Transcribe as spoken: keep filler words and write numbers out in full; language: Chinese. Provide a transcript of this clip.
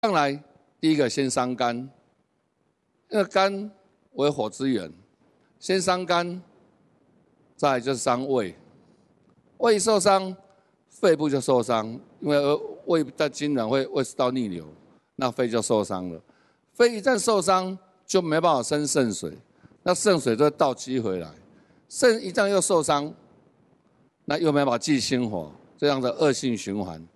上来第一个先伤肝，因为肝为火之源，先伤肝，再来就是伤胃。胃受伤，肺部就受伤，因为胃的经常会胃食道逆流，那肺就受伤了。肺一旦受伤，就没办法生肾水，那肾水就会倒积回来。肾一旦又受伤，那又没办法济心火，这样的恶性循环。